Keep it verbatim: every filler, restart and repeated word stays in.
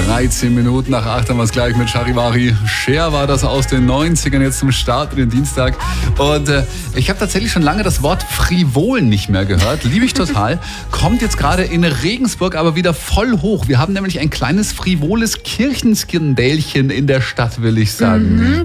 dreizehn Minuten nach acht haben wir es gleich mit Charivari. Cher war das aus den neunzigern, jetzt zum Start in den Dienstag. Und äh, ich habe tatsächlich schon lange das Wort frivol nicht mehr gehört. Liebe ich total. Kommt jetzt gerade in Regensburg aber wieder voll hoch. Wir haben nämlich ein kleines frivoles Kirchenskandälchen in der Stadt, will ich sagen. Mhm.